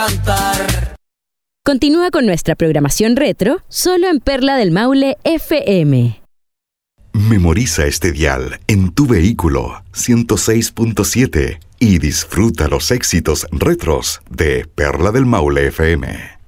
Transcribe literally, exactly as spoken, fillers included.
cantar. Continúa con nuestra programación retro, solo en Perla del Maule F M. Memoriza este dial en tu vehículo ciento seis punto siete y disfruta los éxitos retros de Perla del Maule F M.